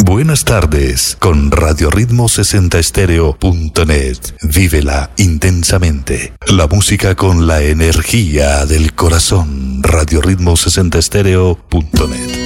Buenas tardes con Radio Ritmo 60 Estéreo.net. Vívela intensamente. La música con la energía del corazón. Radio Ritmo 60 Estéreo.net.